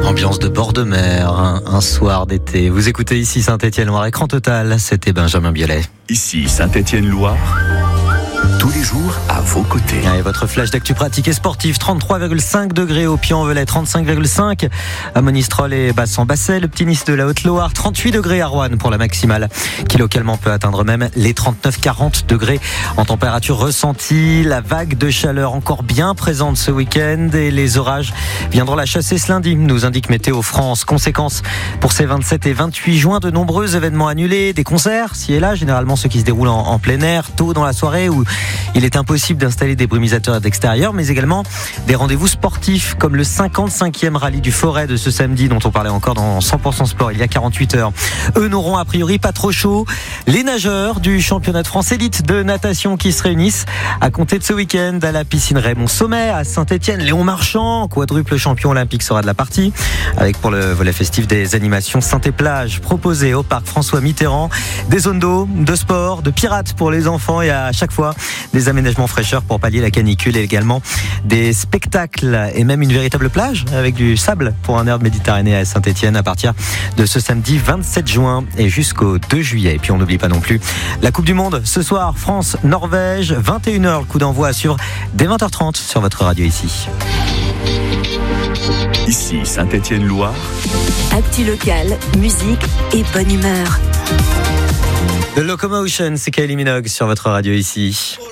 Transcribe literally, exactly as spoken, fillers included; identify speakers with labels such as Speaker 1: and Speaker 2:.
Speaker 1: Ambiance de bord de mer, un, un soir d'été. Vous écoutez ici Saint-Étienne-Loire, écran total, c'était Benjamin Biolay.
Speaker 2: Ici Saint-Étienne-Loire, tous les jours à vos côtés.
Speaker 1: Et votre flash d'actu pratique et sportif, trente-trois virgule cinq degrés au Puy-en-Velay, trente-cinq virgule cinq à Monistrol et Bassan-Bassel, le petit Nice de la Haute-Loire, trente-huit degrés à Roanne pour la maximale, qui localement peut atteindre même les trente-neuf quarante degrés en température ressentie. La vague de chaleur encore bien présente ce week-end et les orages viendront la chasser ce lundi, nous indique Météo France. Conséquence pour ces vingt-sept et vingt-huit juin, de nombreux événements annulés, des concerts, ci et là, généralement ceux qui se déroulent en, en plein air, tôt dans la soirée où il est impossible d'installer des brumisateurs d'extérieur, mais également des rendez-vous sportifs comme le cinquante-cinquième rallye du Forêt de ce samedi dont on parlait encore dans cent pour cent Sport il y a quarante-huit heures. Eux n'auront a priori pas trop chaud. Les nageurs du championnat de France élite de natation qui se réunissent à compter de ce week-end à la piscine Raymond Sommet à Saint-Étienne. Léon Marchand, quadruple champion olympique, sera de la partie avec pour le volet festif des animations Saint-Et-Plage proposées au parc François Mitterrand, des zones d'eau, de sport, de pirates pour les enfants et à chaque fois des aménagements fraîcheur pour pallier la canicule et également des spectacles et même une véritable plage avec du sable pour un air méditerranéen à Saint-Étienne à partir de ce samedi vingt-sept juin et jusqu'au deux juillet. Et puis on n'oublie pas non plus la Coupe du Monde ce soir, France-Norvège, vingt et une heures, le coup d'envoi assure dès vingt heures trente sur votre radio ici.
Speaker 2: Ici Saint-Étienne-Loire.
Speaker 3: Actu locale, musique et bonne humeur.
Speaker 1: The Locomotion, c'est Kylie Minogue sur votre radio ici.